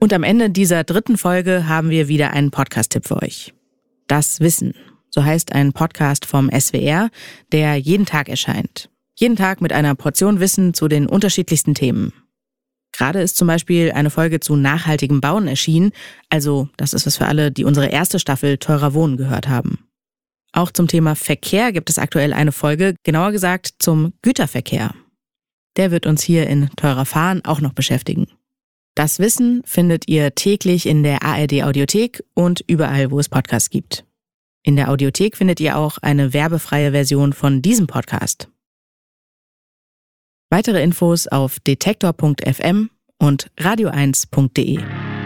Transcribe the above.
Und am Ende dieser 3. Folge haben wir wieder einen Podcast-Tipp für euch. Das Wissen, so heißt ein Podcast vom SWR, der jeden Tag erscheint. Jeden Tag mit einer Portion Wissen zu den unterschiedlichsten Themen. Gerade ist zum Beispiel eine Folge zu nachhaltigem Bauen erschienen, also das ist was für alle, die unsere erste Staffel Teurer Wohnen gehört haben. Auch zum Thema Verkehr gibt es aktuell eine Folge, genauer gesagt zum Güterverkehr. Der wird uns hier in Teurer Fahren auch noch beschäftigen. Das Wissen findet ihr täglich in der ARD-Audiothek und überall, wo es Podcasts gibt. In der Audiothek findet ihr auch eine werbefreie Version von diesem Podcast. Weitere Infos auf detektor.fm und radio1.de.